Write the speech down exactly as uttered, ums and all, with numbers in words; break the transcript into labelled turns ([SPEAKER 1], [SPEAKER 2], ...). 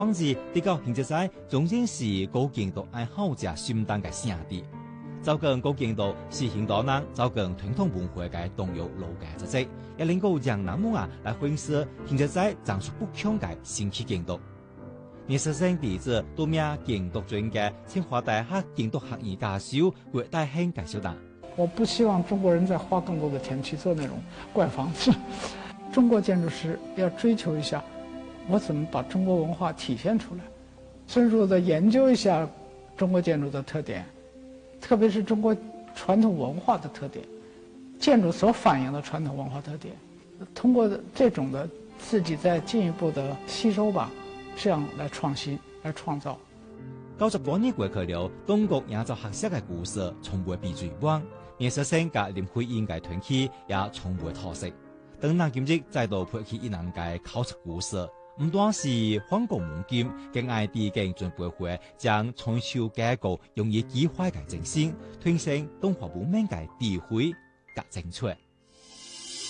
[SPEAKER 1] 往日呢個興節祭總然是高見度愛好者心當嘅聖地，就跟高見度是很多人就跟傳統文化嘅動搖老嘅一隻，也能夠讓人們啊來分析興節祭長出不強嘅新奇見度。二十世紀子多名建築專家，清華大學建築學院教授郭大興介紹道：
[SPEAKER 2] 我不希望中國人再花更多的錢去做那種怪房子。中國建築師要追求一下，我怎麼把中國文化體現出來，深入的研究一下中國建築的特點，特別是中國傳統文化的特點，建築所反映的傳統文化特點，通過這種的自己再進一步的吸收吧，這樣來創新，來創造。
[SPEAKER 1] 九十多年過去了，中國也就學識嘅故事從未被遺忘，藝術性格林徽因嘅團體也從未脫色。等南今日再度配起一人嘅考察故事，唔單是反共夢劍，更愛啲嘅進步會將春秋改革用以激發嘅精神，推升中華文明嘅智慧及精粹。